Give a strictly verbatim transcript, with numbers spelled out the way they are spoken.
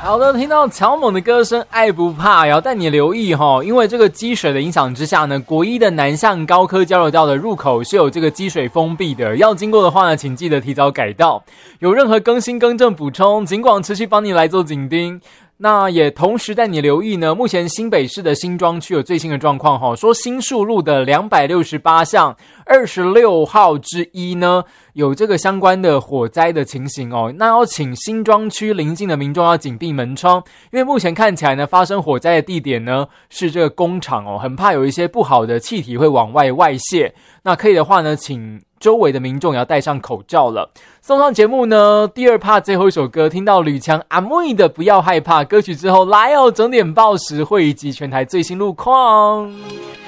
好的，听到乔猛的歌声爱不怕，也要带你留意齁，因为这个积水的影响之下呢，国一的南向高科交流道的入口是有这个积水封闭的，要经过的话呢，请记得提早改道。有任何更新更正补充，尽管持续帮你来做紧盯。那也同时带你留意呢，目前新北市的新庄区有最新的状况齁，说新树路的两百六十八巷二十六号之一呢，有这个相关的火灾的情形哦。那要请新庄区邻近的民众要紧闭门窗，因为目前看起来呢，发生火灾的地点呢是这个工厂哦，很怕有一些不好的气体会往外外泄。那可以的话呢，请周围的民众也要戴上口罩了。送上节目呢，第二 part 最后一首歌，听到吕强阿妹的不要害怕歌曲之后，来哦，整点报时会以及全台最新路况。